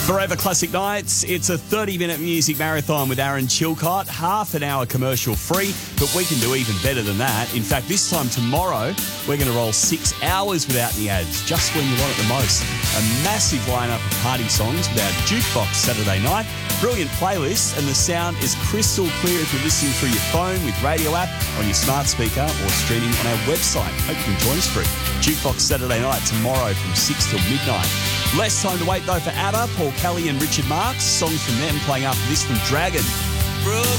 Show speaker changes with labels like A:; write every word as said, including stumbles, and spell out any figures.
A: Forever Classic Nights, it's a thirty-minute music marathon with Aaron Chilcott, half an hour commercial free, but we can do even better than that. In fact, this time tomorrow, we're going to roll six hours without any ads, just when you want it the most. A massive lineup of party songs with our Jukebox Saturday night, brilliant playlists, and the sound is crystal clear if you're listening through your phone with radio app, on your smart speaker, or streaming on our website. Hope you can join us for it. Jukebox Saturday night tomorrow from six till midnight. Less time to wait though for ABBA, Paul Kelly and Richard Marx. Songs from them playing after this from Dragon. Bro.